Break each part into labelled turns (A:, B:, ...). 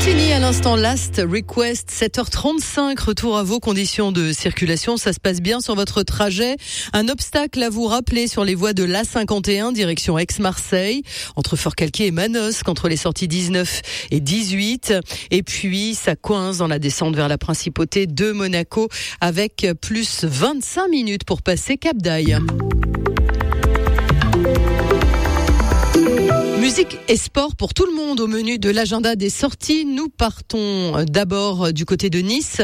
A: Fini à l'instant, Last Request, 7h35, retour à vos conditions de circulation. Ça se passe bien sur votre trajet. Un obstacle à vous rappeler sur les voies de l'A51, direction Aix-Marseille, entre Forcalquier et Manosque, entre les sorties 19 et 18. Et puis, ça coince dans la descente vers la principauté de Monaco, avec plus 25 minutes pour passer Cap d'Aille. Musique et sport pour tout le monde au menu de l'agenda des sorties. Nous partons d'abord du côté de Nice,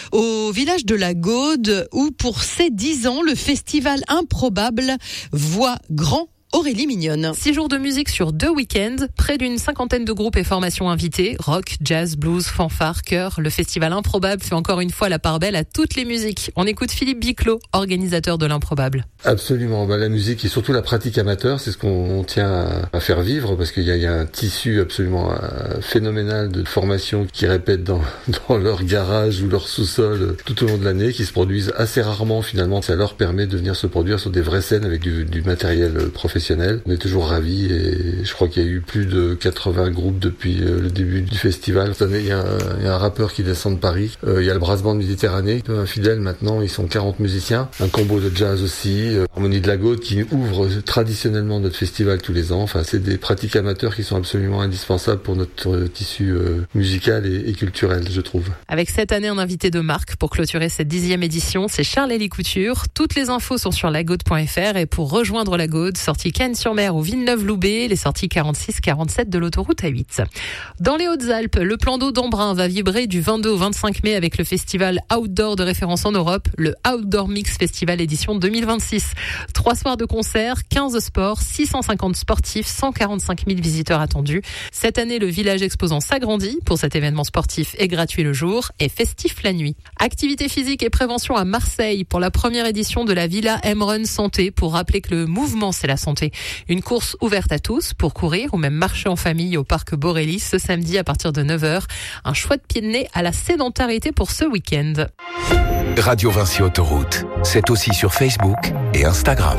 A: au village de la Gaude, où pour ses 10 ans, le festival improbable voit grand. Aurélie Mignonne.
B: 6 jours de musique sur 2 week-ends, près d'une 50aine de groupes et formations invités, rock, jazz, blues, fanfare, chœur. Le festival improbable fait encore une fois la part belle à toutes les musiques. On écoute Philippe Biclot, organisateur de l'improbable.
C: Absolument, la musique et surtout la pratique amateur, c'est ce qu'on tient à faire vivre, parce qu'il y a un tissu absolument phénoménal de formations qui répètent dans leur garage ou leur sous-sol tout au long de l'année, qui se produisent assez rarement finalement. Ça leur permet de venir se produire sur des vraies scènes avec du matériel professionnel. On est toujours ravis et je crois qu'il y a eu plus de 80 groupes depuis le début du festival. Cette année, il y a un rappeur qui descend de Paris. Il y a le Brass Band Méditerranée, un fidèle maintenant, ils sont 40 musiciens. Un combo de jazz aussi, Harmonie de la Gaude qui ouvre traditionnellement notre festival tous les ans. Enfin, c'est des pratiques amateurs qui sont absolument indispensables pour notre tissu musical et culturel, je trouve.
B: Avec cette année un invité de marque pour clôturer cette 10e édition, c'est Charles-Élie Couture. Toutes les infos sont sur lagaude.fr et pour rejoindre la Gaude, sortie Cannes-sur-Mer ou Villeneuve-Loubet, les sorties 46-47 de l'autoroute A8. Dans les Hautes-Alpes, le plan d'eau d'Embrun va vibrer du 22 au 25 mai avec le festival outdoor de référence en Europe, le Outdoor Mix Festival édition 2026. 3 soirs de concerts, 15 sports, 650 sportifs, 145 000 visiteurs attendus. Cette année, le village exposant s'agrandit. Pour cet événement sportif et gratuit le jour et festif la nuit. Activité physique et prévention à Marseille pour la première édition de la Villa M-Run Santé, pour rappeler que le mouvement c'est la santé. Une course ouverte à tous pour courir ou même marcher en famille au parc Borély ce samedi à partir de 9h. Un chouette pied de nez à la sédentarité pour ce week-end.
D: Radio Vinci Autoroute, c'est aussi sur Facebook et Instagram.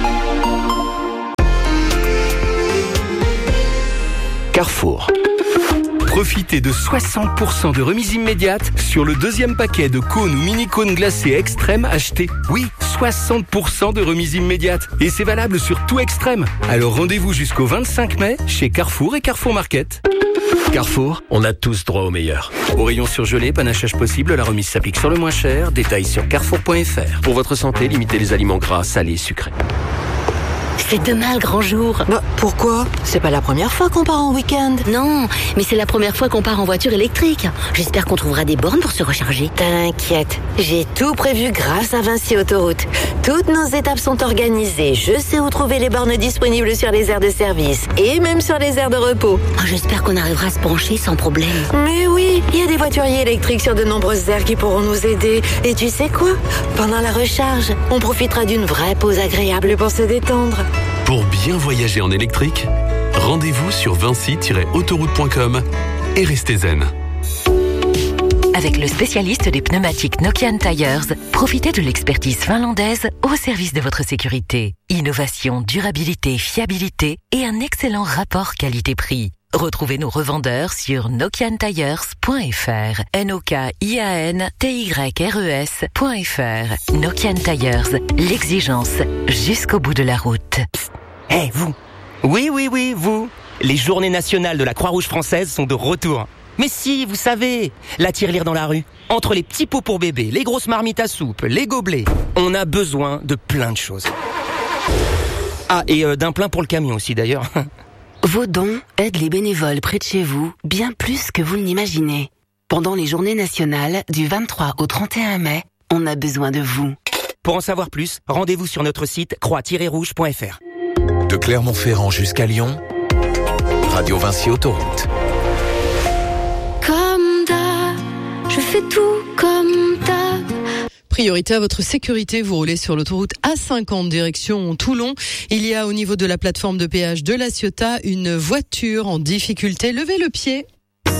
D: Carrefour. Profitez de 60% de remise immédiate sur le deuxième paquet de cônes ou mini-cônes glacés extrêmes achetés. Oui, 60% de remise immédiate. Et c'est valable sur tout Extrême. Alors rendez-vous jusqu'au 25 mai chez Carrefour et Carrefour Market. Carrefour, on a tous droit au meilleur. Au rayon surgelé, panachage possible, la remise s'applique sur le moins cher. Détails sur carrefour.fr. Pour votre santé, limitez les aliments gras, salés et sucrés.
E: C'est demain le grand jour.
F: Pourquoi ? C'est pas la première fois qu'on part en week-end.
E: Non, mais c'est la première fois qu'on part en voiture électrique. J'espère qu'on trouvera des bornes pour se recharger.
F: T'inquiète, j'ai tout prévu grâce à Vinci Autoroute. Toutes nos étapes sont organisées. Je sais où trouver les bornes disponibles sur les aires de service et même sur les aires de repos.
E: J'espère qu'on arrivera à se pencher sans problème.
F: Mais oui, il y a des voituriers électriques sur de nombreuses aires qui pourront nous aider. Et tu sais quoi ? Pendant la recharge, on profitera d'une vraie pause agréable pour se détendre.
G: Pour bien voyager en électrique, rendez-vous sur vinci-autoroute.com et restez zen.
H: Avec le spécialiste des pneumatiques Nokian Tires, profitez de l'expertise finlandaise au service de votre sécurité. Innovation, durabilité, fiabilité et un excellent rapport qualité-prix. Retrouvez nos revendeurs sur nokiantires.fr. NOKIANTYRES.fr. Nokian Tires, l'exigence jusqu'au bout de la route.
I: Hé, vous! Oui, vous! Les journées nationales de la Croix-Rouge française sont de retour. Mais si, vous savez, la tirelire dans la rue. Entre les petits pots pour bébé, les grosses marmites à soupe, les gobelets, on a besoin de plein de choses. Ah, et d'un plein pour le camion aussi d'ailleurs.
J: Vos dons aident les bénévoles près de chez vous bien plus que vous ne l'imaginez. Pendant les journées nationales du 23 au 31 mai, on a besoin de vous.
I: Pour en savoir plus, rendez-vous sur notre site croix-rouge.fr.
D: De Clermont-Ferrand jusqu'à Lyon, Radio Vinci Autoroute.
K: Comme d'hab, je fais tout comme d'hab.
A: Priorité à votre sécurité, vous roulez sur l'autoroute A50 direction Toulon. Il y a au niveau de la plateforme de péage de La Ciotat une voiture en difficulté. Levez le pied.